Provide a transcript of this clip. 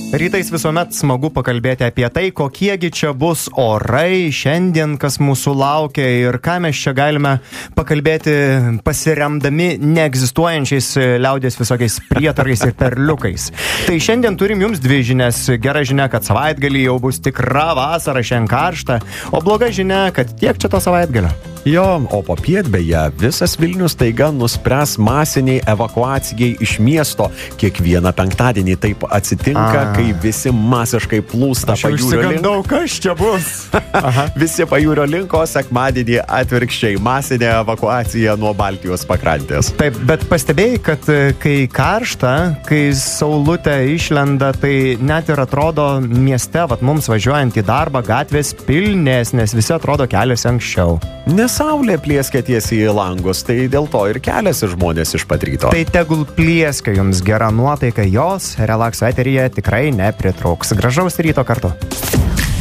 Rytais visuomet smagu pakalbėti apie tai, kokiegi čia bus orai šiandien, kas mūsų laukia ir ką mes čia galime pakalbėti pasiremdami neegzistuojančiais liaudės visokiais prietarais ir perliukais. Tai šiandien turim jums dvi žinias. Gera žinia, kad savaitgalį jau bus tikra vasara, šiandien karšta, o bloga žinia, kad tiek čia to savaitgalio. Jo, o popiet beje, visas Vilnius taiga nuspręs masiniai evakuacijai iš miesto. Kiekvieną penktadienį taip atsitinka, kai visi masiškai plūsta pajūrio link. Išsigandau, kas čia bus. Visi pajūrio linko, sekmadienį atvirkščiai masinė evakuacija nuo Baltijos pakrantės. Taip, bet pastebėjai, kad kai karšta, kai saulutė išlenda, tai net ir atrodo mieste, mums važiuojant į darbą, gatvės pilnesnės, visi atrodo keliasi anksčiau. Nes saulė pliekia tiesiai į langus, tai dėl to ir keliasi žmonės iš pat ryto. Tai tegul pliekia jums gera nuotaika, jos Relakso eteryje tikrai nepritrūks. Gražaus ryto kartu.